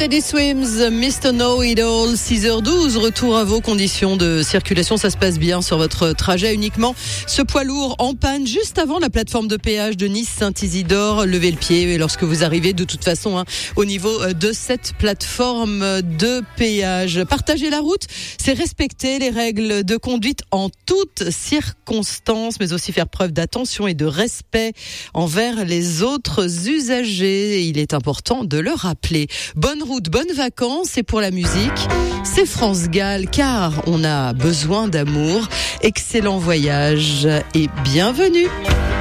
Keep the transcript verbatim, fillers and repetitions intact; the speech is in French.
Teddy Swims, mister Know-It-All, six heures douze, retour à vos conditions de circulation. Ça se passe bien sur votre trajet uniquement. Ce poids lourd en panne juste avant la plateforme de péage de Nice-Saint-Isidore. Levez le pied lorsque vous arrivez de toute façon hein, au niveau de cette plateforme de péage. Partager la route, c'est respecter les règles de conduite en toutes circonstances, mais aussi faire preuve d'attention et de respect envers les autres usagers. Il est important de le rappeler. Bonne route, bonnes vacances, et pour la musique, c'est France Gall, car on a besoin d'amour. Excellent voyage et bienvenue.